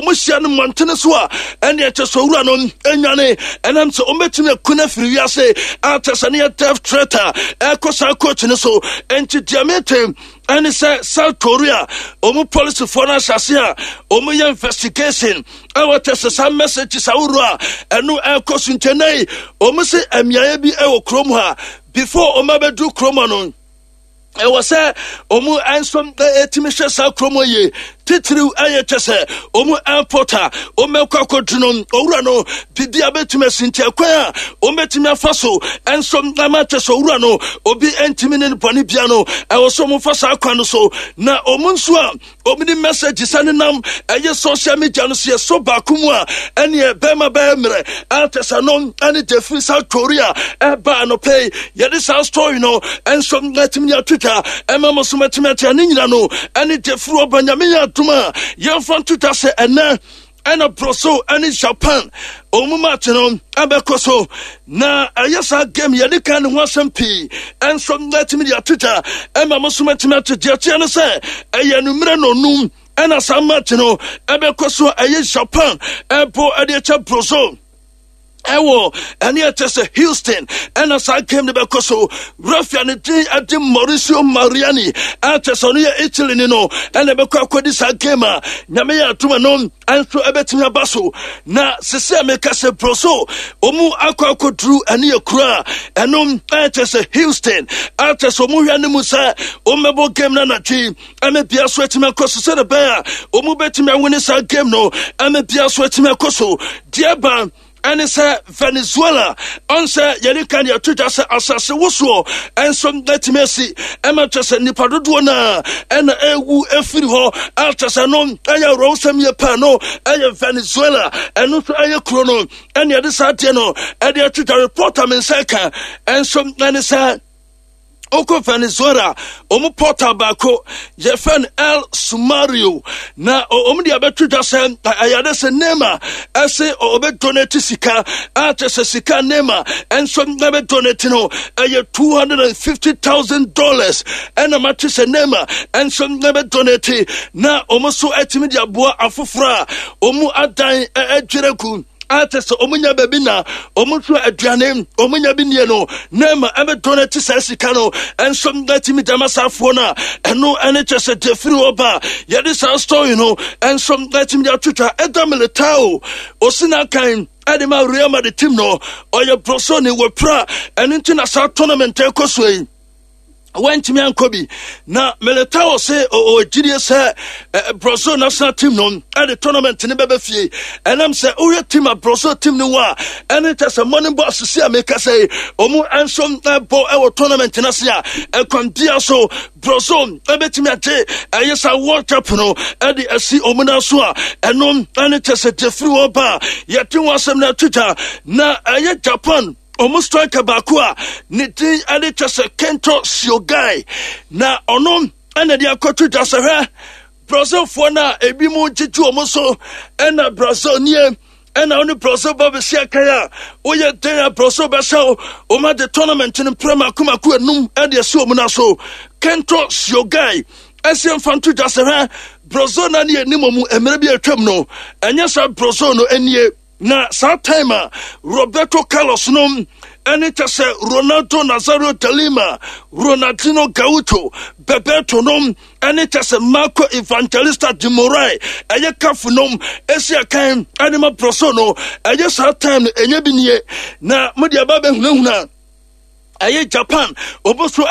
omuhia no montene so a ene eche so wura no enwane enam se ometime kuna firi wiase atesane death threat ekosa coach ne so enti diamete and South Korea, police for Nasia, investigation. Our test some messages and no air cost in Chennai, Omase Amiabi Kromha before Omabe do Kromanon. I was say, Omu and some Timisha South Kromoye, Titru Ayatese, Omu Airporta, Omekako Junon, Orano, Diabetimes in Tiaquia, Ometima Faso, and some Namates Orano, Obi Entimin Panipiano, I was some Fasa Quanoso, Na Omunsua, Omini message Sanam, a social media, so Bakumwa, and ye Bema Bemre, Artesanon, and the free South Korea, no pay, yet this our story, and some Latimia Twitter, and Mamma Sumatimata Ninano, and it the fruit of Banyamia. Young from Twitter say and a proso and in Japan. Omumatino abekoso na ayasa game yadikan wasampi and from that media Twitter and Mamusumatima to Jatiana say ayanumre no num and as a matino abekoso aye Japan and po adiacha proso. Ewo and yet Houston and as I came to Becoso, Raffianity at the Mauricio Mariani at Sonia Italy and the Becoco this Agema, Namea Tumanon and to Abetina Basso. Na Sesame Case Proso, Omu Aquaco Drew and Nia Kra, and at Houston, at Somurian Musa, Omebo Game Nanachi, and a Pia Swetima Cosso the Bear, Omu Betima Winisa Game no, and a Pia Swetima Cosso, Diaba. And it's Venezuela. Answer Yelikan ya Twitter asase woso and some let mercy. Emma just nipaduana and ewu efiri ho altasanon aya rosam ye pano aya Venezuela and also aya chrono and ya this ateno and ya Twitter reporter men seka and some and Oko Venezuela, Omu Porta Bako, Jefen El Sumario, na Omu Diabetu Sen, Ayades Nema, Ase Obe Donate Sika, Ates Sika Nema, and some never donatino, $250,000, and a mattress Nema, and some never donate, na Omoso Etimidia Boa Afufra, Omu Adai Ejireku. Artist Omunya Babina, Omutu Adrianem, Omunya Biniano, Nema, Ebe Donati Sassicano, and some Latimi Damasafona, and no NHS at the free oba. Yet this our story, and some Latimi Atuta, Edamilitao, Osina Kain. Adima Riama the Timno, or your prosoni were pra, and international tournament Tekosway. Went to me and Kobe. Now, Meletao say, Gideon say, Brazil national team no at the tournament in the Baby. And I'm say, oh, your team a Brazil team no wa. And it has a money boss to see, make us say, Omu and some ball our tournament in Asia. And come dear so, Brazil, I bet me a day, I yes, I walked up no, and the SC Omunasua, and no, and it has a Jeffrey Oba. Yet you want some Twitter. Now, I yet Japan. Almost strike a bakua, Niti Adichas a Kento Siogai. Na onom, and the Akotri Dasara, Brazil Fona, Ebimo Jitu Omoso, and a Brazil near, and only Brazil Babisia Kaya, Oya Dea Brazil Basao, Oma the tournament in Prema Kumaku Num, and the Suomunaso, Kento Siogai. Asian Fantu Dasara, Brazil Nani Nimumu, and maybe a terminal, and yes, I Brazil no any. Na Satima Roberto Carlos nom and it has Ronaldo Nazario Talima, Ronaldinho Gaucho, Bebeto nom and it has Marco Evangelista de Morai, Ayakafu nom, Esia Kain, Anima Prosono, Ayas Satim, Enyabini, Na Mudia Babe Luna, Aye Japan, Oboso